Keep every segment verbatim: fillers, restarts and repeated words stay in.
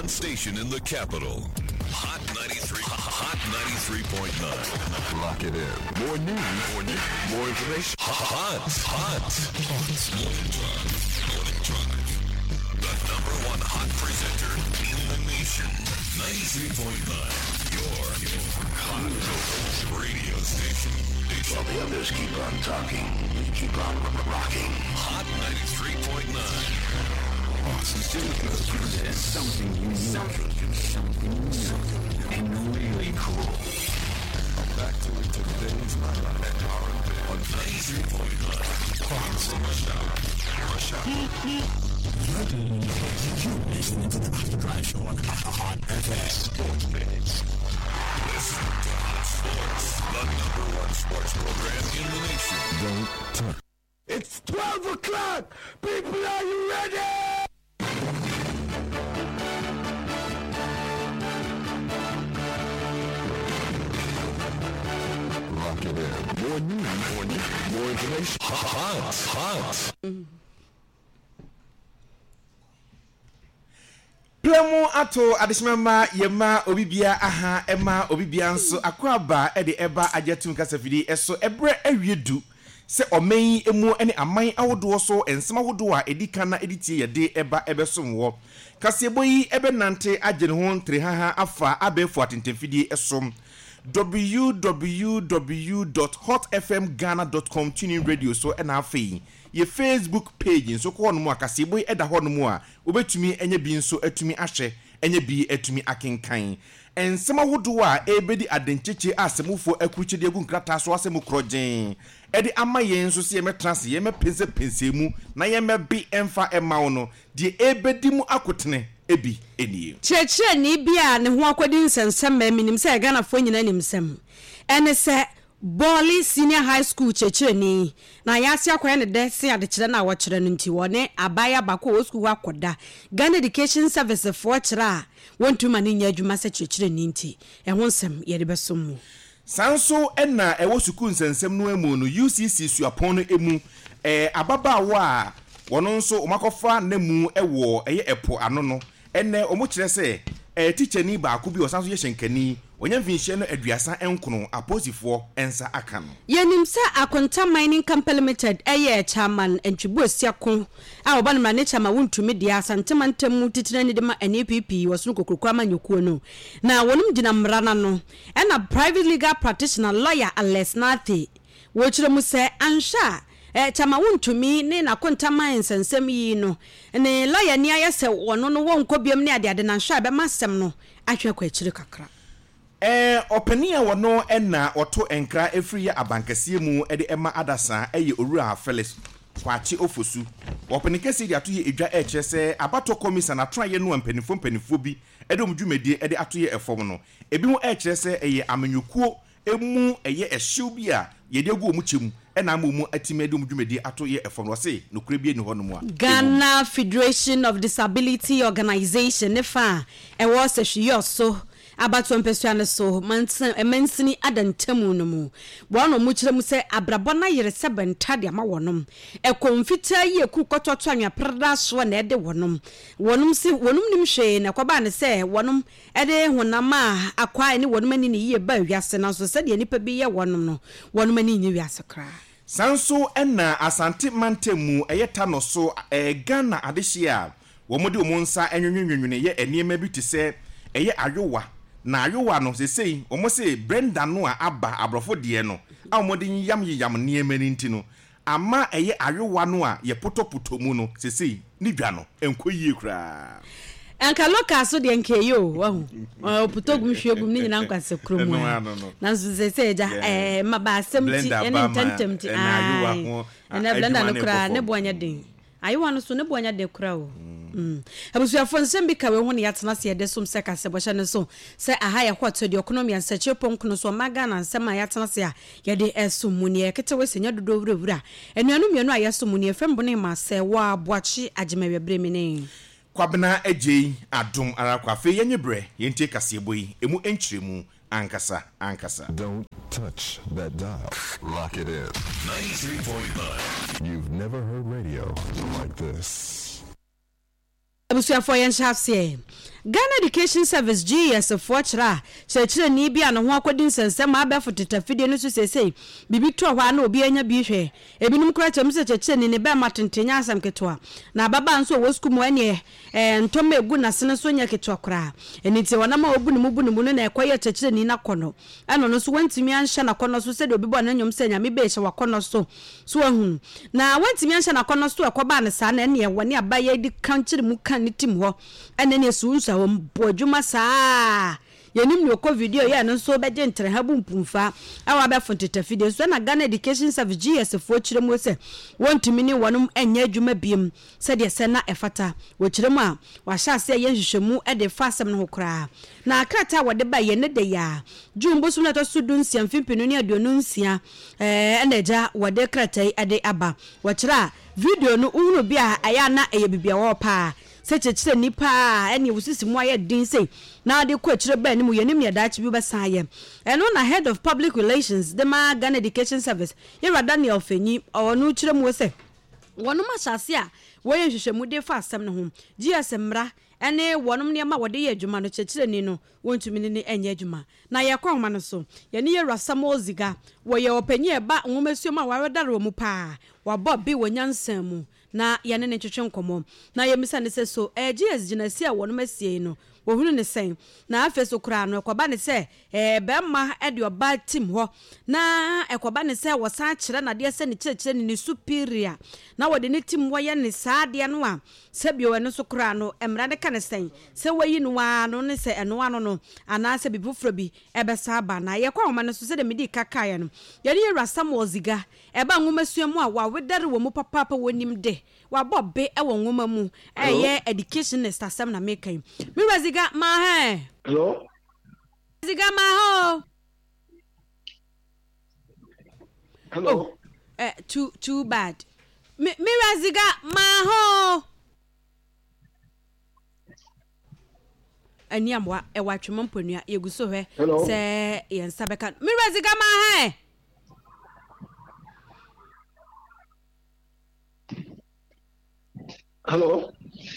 one station in the capital. Hot ninety-three. Hot ninety-three point nine. Lock it in. More news. More news. More information. Hot. Hot. Morning Drive. Morning Drive. The number one hot presenter in the nation. ninety-three point nine. Your, your hot radio station. While the others keep on talking, we keep on rocking. Hot ninety-three point nine. Austin Studios presents something unique, something, something new, and really cool. I'm back to it to today's night at R and B on ninety-three point nine. Austin Rush Hour. Rush Hour. You're listening to the Hot Drive Show on Hot F M. Sports Minutes. Listen to Hot Sports, the number one sports program in the nation. Don't touch. It's twelve o'clock. People, are you ready? Lock it in. More news, more news, more information. Hot, hot. Mm. Plamo ato adishmama yema obibia aha ema obibia nso akwaba e de eba ajetum kasafidi eso ebre awiedu se omen emu ene aman awodo so ensema wodo a edika na editie yede eba ebesomwo kaseboyi ebe nante agene ho ntre haha afa abefu atentefidi esom w w w dot hot f m ghana dot com tuning radio so ena afei ye Facebook page nso ko hono akaseboyi eda hono mu a obetumi enye bi nso atumi ahwe enye bi atumi akenkan ensema wodo a ebedi adencheche asemufo akuchide egu nkrata so asemu krogen edi ama yen so se yemetrans yemepense pensemu na yemebi emfa emawo no de ebedi mu akotene ebi enie cheche ni bia ne ho akwadi nsensem ma minim se Ghana fo nyina nimsem ene se Boli Senior High School cheche ni na yasi akoye ne de se ade kire na wo kire no nti wone abaya bako wo school akoda Ghana Education Service for kire a wontu mani nya adwuma se cheche ni nti e ho nsem ye de besomu sanso ena e wo school nsensem no emu no U C C suapon no emu eh ababa wo a wono nso omakofa na mu ewo eye epo ano no ene omo kire se eh teacher ni ba ko bi osanso ye hyenkani onye mfinhye no aduasa enkono aposifo ensa aka no yenimsa akonta mining company limited eye chairman entwibu asiako a oba no mane chama wontumi dia asantema ntamu titira ni de ma N P P wasunu kokrokwa manyokuo no na wonum gina mrana no ena private legal practitioner lawyer Alex Nathe wo kire mu se ansha eh chama wontumi ne na konta mine sensem yi no ne lawyer ni ayese wono no wonko biam ne ade ade na nsha be masem no ahwe kwa kire kakra eh openia wono ena oto enkra efiri ya abankase mu ede ema adasa eye owura Felix kwachi ofosu openikase di atoye edwa e kyese abato komisa na try no ampanifo mpanifo bi ede omdwumedie ede atoye efom no ebi mu e kyese eye amanyukuo emu eye ehyew bi a yede gu omukyem ena amomu atimede omdwumedie atoye efom no se no kure bi ni hono mu a Ghana Federation of Disability Organization nefa e wo se hwe so abato mpesuane so mansen emensini adantamu no mu wono mu kire mu se abrabo na yere se bentade ama wonom e konfita yi eku kototo anwa prada so na ede wonom wonom si wonom nim hwe na kwaba ne se wonom ede honama akwa ni wonom ani ni ye ba wiase na so se de nipa bi ye wonom no wonom ani nyi wiase kra sanso ena asante mantemu eyeta no so e Ghana adehia womode omonsa enwenwenwene ye eniema bi tise eye ayowa na ayowa no sesei omo se Brenda no a aba abrofo de no a omode yam yam niema ni nti no ama eye ayowa no a ye potopoto mu no sesei ni dwa no enkoyie kra anka loka so de nkeyo wahu oputogum hwegum ni nyina nkwase kromu na so sesei ja eh maba asem ti ene ntentem ti na ayowa ho na Brenda no kra ne boanya den ayowa no so ne boanya de kra o Mm. Abusuafo nsem ka we ho ne yatena se yede som se ka se bohye ne so se aha ye hwato de economy ansache ponko no so maga na nsem a yatena se a yede esomuni e kete we senya dodo wura enuanu mienu a yesomuni e fembo ne ma se wa aboachi agemawe bremene kwabena agei adom arakwa fe yenyebre yentie kaseboyi emu enchiremu ankasa ankasa. Don't touch that dial. Lock it in. ninety-three point nine. You've never heard radio like this. Abusia for yen shafse Ghana Education Service G S for chra chechire ni bia no ho akodin sensem abefo tetafide no so sesei bibi to hwa na obi anya bi hwe ebinum kura chem se chechire ni ne be matentenya asam ketwa na baba nso wo school mu ane eh ntoma egu na sene so nya ketwa kura eniti wona ma obu ni mu bu ni mu na ekoye chechire ni na kono eno no so wantimi anhya na kono so se de obi bo na nyom se nya me be hye wa kono so so ahun na wantimi anhya na kono so ekoba ne sa na ene wone abaye di kanchire mu kan ni tim ho ene ne so nsa wo bodwuma saa yenim no ko video ya no so beje ntre ha bu mpumfa awa be fonteta video so na Ghana Education Service G S fo kire mu se wontumi ni wonum enya adwuma biem se de se na efata wo kire mu a wa sha se ye hwehwemu e de fa asem no hokra na akrata wode ba ye ne de ya jumbo so na to sudu nsia mfimpinu ni aduonu nsia eh enaja wode krata e de aba wo kire video no unu bia aya na eye bibia wo pa se chechire nipa ene wusisi mu aye din sei na de ko chire ba ni mu yenim ya dachi bi besa ye eno na head of public relations the ma Ghana Education Service Yera Daniel Fenyi onu chire mu se wonu ma hyase a wo ye hwehwemu de fa asem no ho G S mra ene wonum ne ma wode ye adwuma no chechire ni no wontumi ni enye adwuma na ye kwa homa no so ye ne Yera Samuel Ziga wo ye opanyi e ba nwomasio ma waredare wo mu pa wabọ bi wonyansan mu na yane ne twetwe nkomo na yemisa ne se so eh G S ginasi a wono masie no wo hunu ne sen na afeso kura no ekoba ne se eh bemma e de oba team ho na ekoba ne se wo san kire na de se ne kire ne superior na wo de ne team wo ye ne saade no a se bi wo ne so kura no emra ne ka ne sen se wayi no wa no ne se eno ano no ana se bi bufro bi e be sa ba na ye kwa homa ne so se de medi kaka ya no ye Yera Samuel Ziga e ba nwomasuo mu a wa wedare wo mu papa pa wonim de wabọbe e wo nwoma mu eye educationist asem na mekan mi Ziga ma he hello Ziga ma ho hello oh, eh too too bad mi Ziga ma ho ani amwa e watwem mponua yeguso hwe se yen sabeka mi Ziga ma he hello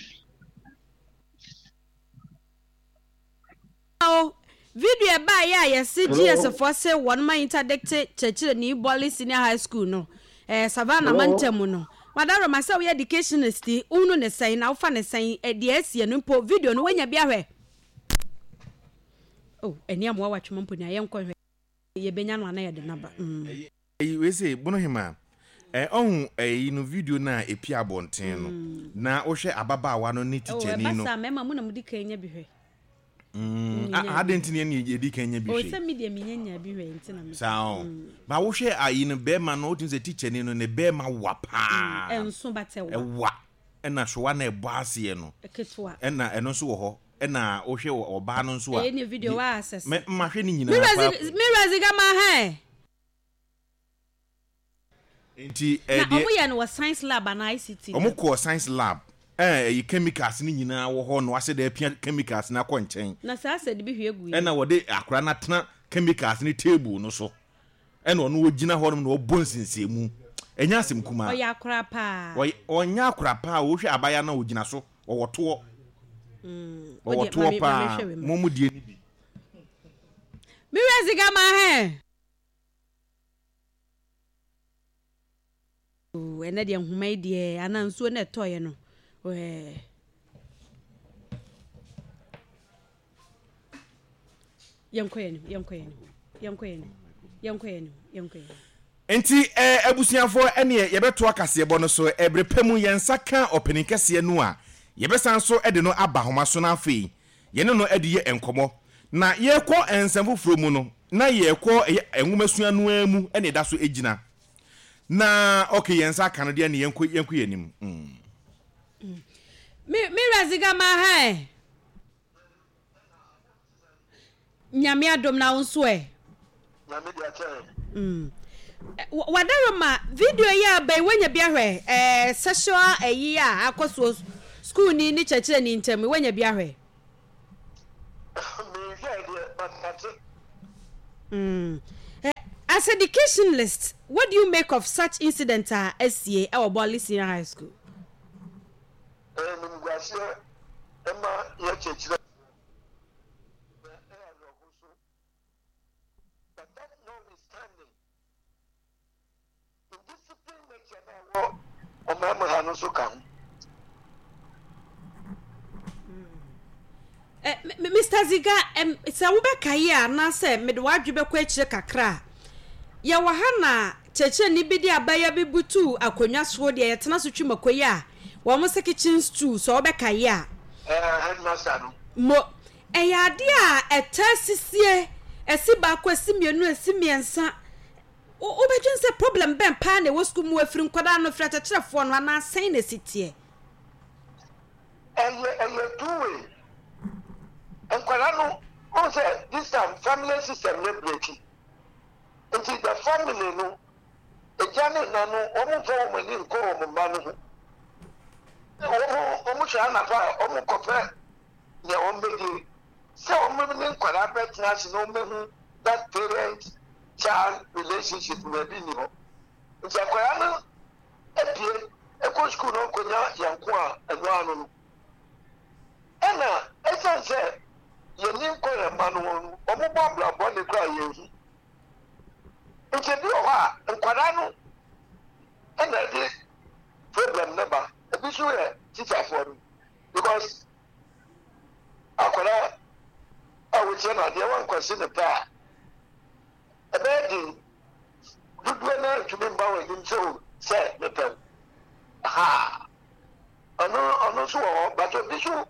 oh video ba ya yes G S for say one man interdicted chechire ni Bolly Senior High School no eh Savannah Mantemu no madaro masa we educationist unu ne sen na ufa ne sen e de asie no po video no wanya bia hwe oh eni amwa watwem mpo na yenkọ hwe ye benya no ana ye de naba mm eh we say bono hima eh on eh no video na epi abonten no na wo hwe ababa no ne teacher ni no oh basa mema mu na mu dikanya bi hwe mm a adentini ne ye dikanya bi hwe o se media minyanya bi hwe ntina me sao ba wo hwe ayi no be ma no otin se teacher ni no ne be ma wa pa enso batewa e wa ena hwe na ebo ase no eketwa ena eno so wo ho ena wo hwe oba no nso a eh ne video wa access me ma hwe ni nyina mi Ziga ma he enti eh de na omo ya no science lab and I C T omo ko science lab eh yi chemicals ni nyina wo ho no ase da pia chemicals na ko nchen na sa ase de bi hwe egu e na wo de akra na tena chemicals ni table no so e na ono wo gina ho no wo bonsinsemu enya asem kuma o ya akra pa o nya akra pa wo hwe abaya na wo gina so wo woto mm wo woto pa momu die ni bi mi Ziga ma he ene de nhuma die ananso na toye no we yankoye no yankoye no yankoye no yankoye no yankoye enti eh abusuafo ene ye beto akase bo no so ebrepemu yensa ka opening kase no a ye besan so ede no aba homa so na afei ye ne no ede ye enkomo na ye kọ ensemfo fro mu no na ye kọ enwumasua no amu ene da so egina na okay yensa kan de ne yenko yenko yenim mm mi mi Ziga ma hai nyame adom na wonso e nyame dia che mm wadaro ma video ya bai wanya bia hwe eh sexual eyi a akoso school ni ni chechire ni ntem wanya bia hwe me get but but mm as educationalist, what do you make of such incidents at S C A or Bolly Senior High School? Eh, church. But that notwithstanding, the discipline makes you know, Mama Hanosu come. Mister Ziga, um, it's a Ubeka here, na se, midwaju be kweche kakra. Ya wahana, cheche nibidi abaya bibutu, akonya swodi ya yatana suchi makoya. Wamose kitchen stew, so Ubeka here. Eh, headmaster no. Mo, e ya dia, e tesisiye, e si bakwe si mienu, e si miensa. Ubejun se problem ben pane, wosku muwe frim kwada no frata chile na wana sayne sitie. And you do it. And Kwarano, who said this time family system not breaking. Until the family no, a Janet Nano, almost all when you go on Manu. Almost another, almost compare their own baby. So, women in Kwarabet national meaning that parent child relationship may be new. Until Kwarano appeared a coach school no Konya Yankwa and one. And now, as I said, you need to go and man on the Barbara Bonnie cry. It's a deal, and Quadano, and I did problem number. A bit sure teacher for me because I could I would say, I don't want question the pair. A bad thing, good when to be bowing him so said the pen. Aha, I know, I know so, but a bit sure.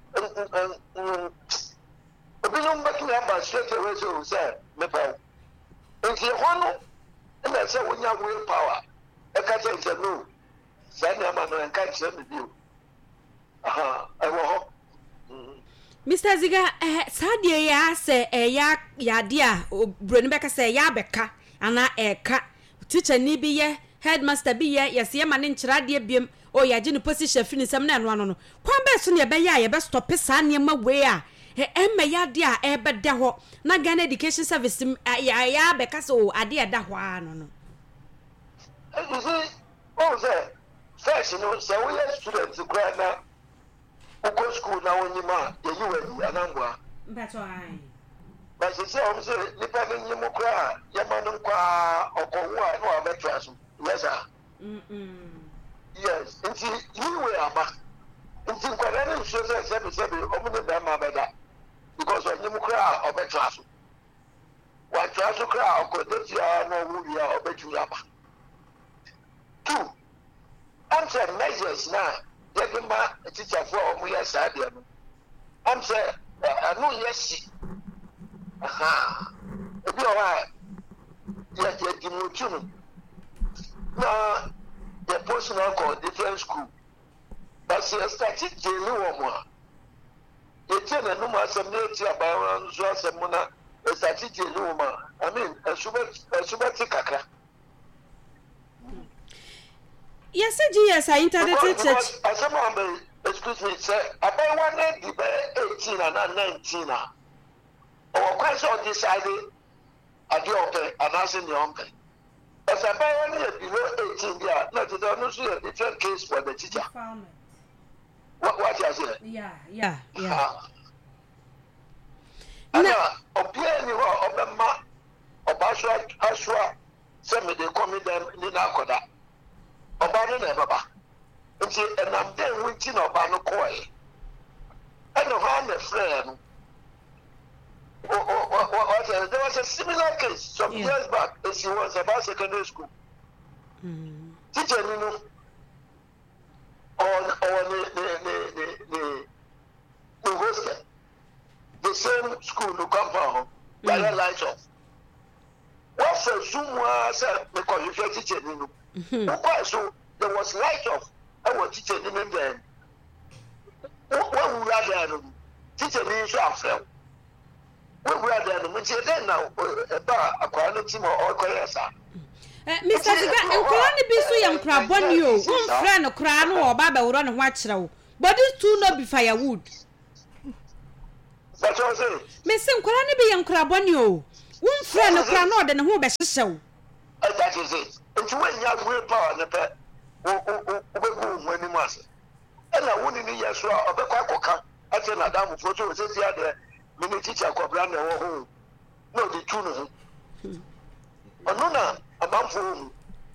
Obi no mbaki na ba straight away so say me pa. Nti hono na say wonya will power. E ka say say no. Say na ma no en ka say me bio. Aha, I wo ho. Mister Ziga, eh sadie ya say eh ya ya dia broni beka say ya beka ana e ka teacher ni bi ye headmaster bi ye yes ye ma ne nkyira de biem o ya gine position fini sem na no no kwan be so ne be ya ye be stop sa ne ma we a e emma ya de a e be da ho na Ghana Education Service ya ya be ka so ade e da ho a no no You see, oh say first no say we students grad na go school na woni ma ye yi we anangwa. That's why. But you say o say nipa ni nyimu kra ya ma no kwa okowo a no abetra so. Yes sir. Mm. Yes, nti you were aba. Nti kwara ni so say say say omo ne ba ma beda. Because of nyimu kra obetra so. Wa tra so kra okodeti a no wu ya obetu aba. Two. I'm saying measures now. Getting back a teacher for omo ya sadia no. I'm saying I know yes. Aha. Ebi o wa ya ya dimutu no. Na the person I call different school. But she started daily one. You tell the number some nature about so as a mona, a started daily woman. I mean, a super a super tikaka. Yes, yes, I intended to as someone, excuse me, sir, about one day, eighteen and nineteen. Or quite on decided at your pay and asking your own pay. As a boy below eighteen, yeah, not to the a different case for the teacher. What what you say? Yeah, yeah, yeah. And appear anywhere of the ma of Ashwa Ashwa, some of the comedian in Akoda. Obano never. And I'm then winching Obano Koi. I know how the friend. Oh, there was a similar case some yeah. years back as she was about secondary school. Mm. Teacher, you know, on on the the the the the hostel, the same school, the compound, the mm. light off. What's the Zoom was because you get teacher, you know. Okay, so there was light off. I was teaching in then. What would I do? Teacher means yourself. We were there, we say then now, about a quality or all Koyasa. Mister Ziga, and Kurani be so young crab one you, one friend or crown or Baba will run a watch row. But this too not be firewood. That's what I say. Miss Kurani be young crab one you, one friend or crown or than who best so. That is it. And to when you have willpower, the pet, when you must. And I wouldn't be as well of a quack. I catching a damn photo says the other minute teacher cobran or home. No, the two. Anuna, a man for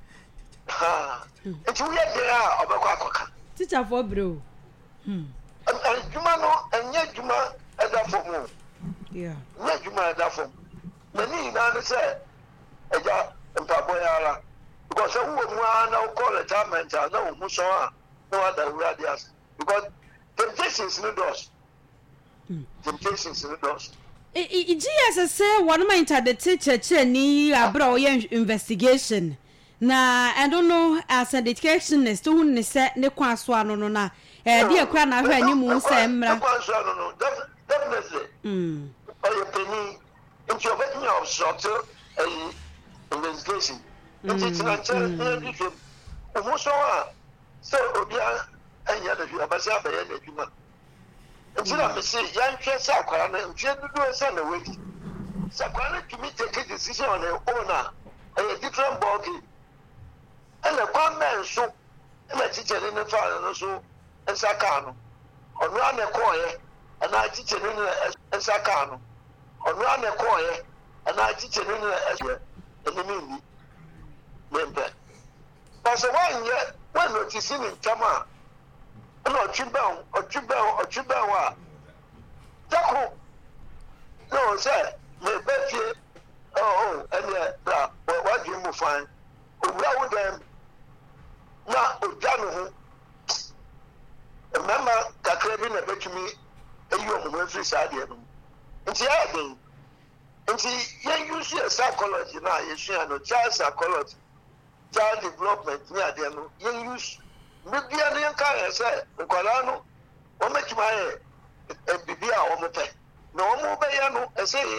ha. And you yet there are of a quack. Teacher for bro. And Jumano and yet Juma at that for Yeah. Yet Juma at that for many now said, a job and Papoyara. Because I would now call a time and I know Musa, no other radius. Because temptations in the doors. Temptations in the doors. G S S say one man the teacher ni abro investigation. Na I don't know as an educationist who ne say ne kwaso ano no na eh dia kwa na hwa ni mu say mra. Kwaso ano no definitely. Mm. Oye penny into opening of structure a investigation. It's not just anything. Almost all so obia anya da hwa ba say abaye na djuma. Until I say, young kids are quite and do a son away. Sakwana to me take a decision on their owner, a different body. And a one man so, and a teacher in the father so, and Sakano. On run a coy, and I teach it in a Sakano. On run a coy, and I teach it in a and the meaning. Member. But so one yet, when noticing in Tama. No, Chibao, or Chibao, or Chibawa. Taco. No, sir. My best. Oh, and yeah, what do you find? Without them, not Ujano. Remember, Kakrabin, I bet to me, and you are the free side. And see, I think, and see, you see a psychology now, you see, no child psychology, child development, near them, you use. Maybe I didn't care, sir. Colano, or make my Bibia or Mope. No more Bayano, and say,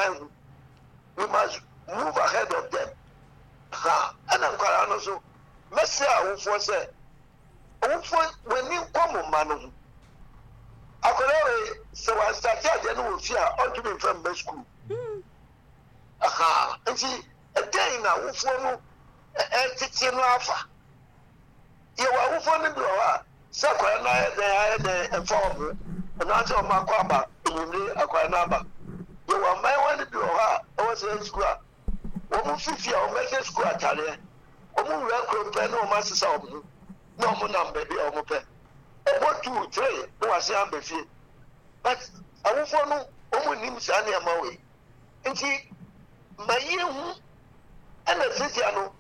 we must move ahead of them. Ha, and I'm Colano, so Messia, who for say, when you come on Manu. I could so I started then with fear unto me from the school. Aha, and see, a day now, who for no, and teaching alpha. You are for the door, Sakura, the informer, and not on my quaba, in a quanaba. You are my one to do her, I was in school. Woman fifty or make a school Italian. Woman record pen or master of you. No more number, baby, or mope. I want two, three, no, I say I'm a fee. But I will follow woman names Annie Maui. And she, my young, and a Fitiano.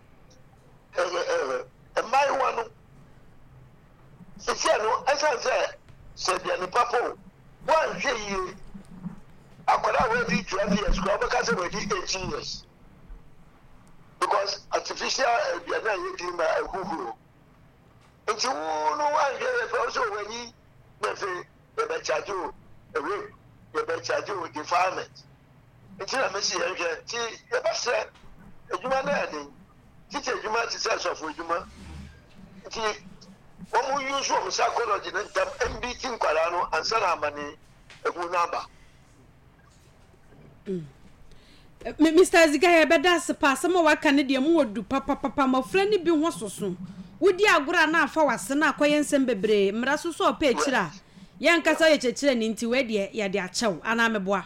And my one, Siciano, as I said, said the Papa, one year, I could have waited twelve years, because I waited eighteen years. Because artificial, you are not getting my Google. And you know, one year also when he, maybe, the Bechajo, a rape, the Bechajo defilement. Until I miss you again, see, the best said, a human ending. Teacher, you might say so for you, man. When we use from psychology, and beating Qualano and Salamani, a good number. Mister Zigaya, but that's a pass. Some of our Canadian would do papa papa, my friend be one so soon. Would you agree now for us, and now Quayan Sembebre, Mrasu so picture? Young Casa children into where ya dear chow, and I'm a boy.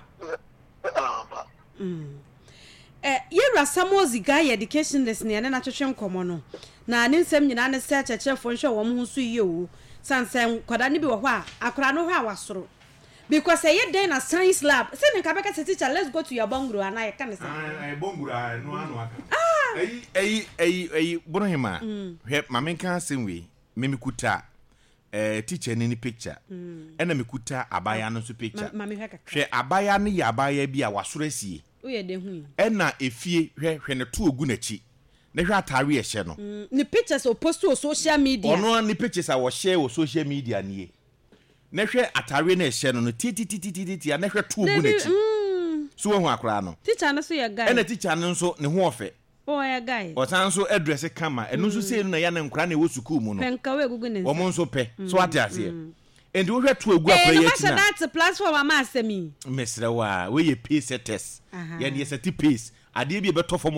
Eh, yera samo Zigaya education lesson and natural common. Na ninsem nyina ne se cheche fo nhwe wo mo so yewu sansem kwada ne bi wo hwa akora no hwa wasoro because e den na science lab say ne kabeka teacher let's go to your bungalow and I can say ah bungalow no anu aka ah ei ei ei ei bonohima hwe mamenka semwe memikuta eh teacher ni picture ena mekuta abaya no so picture hwe abaya ne ya abaya bi a wasoro asie uye de hu ena efie hwe hwe ne to ogu nachi ne hwa atare ye hye no ni pictures o post o social media ono ni pictures a wo share o social media nie ne hwe atare na hye no no ti ti ti ti ti ne hwe to ogu nachi so wo hu akora no teacher no so ye guy ena teacher no so ne ho ofe o ye guy o san so address kama eno so sei no na ya na nkora na wo school mu no penka we gugu ne wo mo so pe so ate ase and wo hwe to ogu akora ye tina na that platform am asemi mesre wa we ye pace test ye ne ye set pace ade bi e beto fo